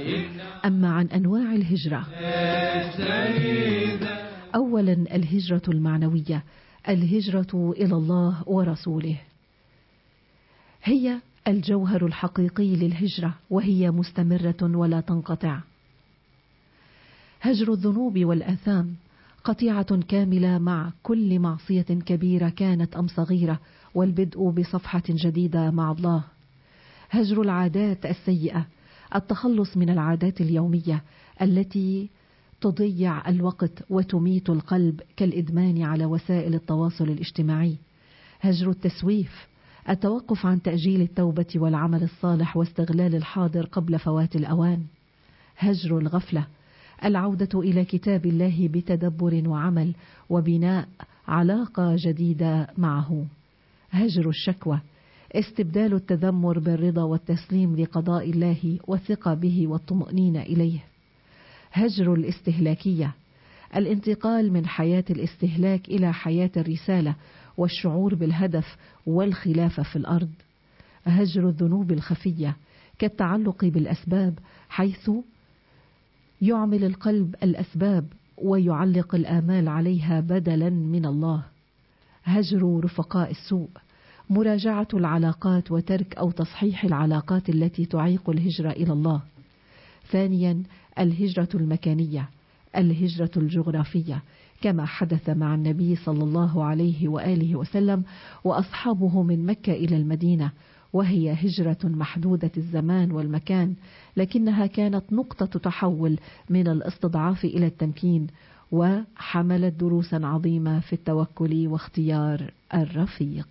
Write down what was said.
أما عن أنواع الهجرة، أولا الهجرة المعنوية، الهجرة إلى الله ورسوله، هي الجوهر الحقيقي للهجرة، وهي مستمرة ولا تنقطع. هجر الذنوب والآثام قطيعة كاملة مع كل معصية كبيرة كانت أم صغيرة، والبدء بصفحة جديدة مع الله. هجر العادات السيئة، التخلص من العادات اليومية التي تضيع الوقت وتميت القلب كالإدمان على وسائل التواصل الاجتماعي. هجر التسويف، التوقف عن تأجيل التوبة والعمل الصالح واستغلال الحاضر قبل فوات الأوان. هجر الغفلة، العودة إلى كتاب الله بتدبر وعمل وبناء علاقة جديدة معه. هجر الشكوى، استبدال التذمر بالرضا والتسليم لقضاء الله والثقة به والطمأنينة إليه. هجر الاستهلاكية، الانتقال من حياة الاستهلاك إلى حياة الرسالة والشعور بالهدف والخلافة في الأرض. هجر الذنوب الخفية، كالتعلق بالأسباب، حيث يعمل القلب الأسباب ويعلق الآمال عليها بدلا من الله. هجر رفقاء السوء، مراجعة العلاقات وترك أو تصحيح العلاقات التي تعيق الهجرة إلى الله. ثانيا الهجرة المكانية، الهجرة الجغرافية، كما حدث مع النبي صلى الله عليه وآله وسلم وأصحابه من مكة إلى المدينة، وهي هجرة محدودة الزمان والمكان، لكنها كانت نقطة تحول من الاستضعاف إلى التمكين، وحملت دروسا عظيمة في التوكل واختيار الرفيق.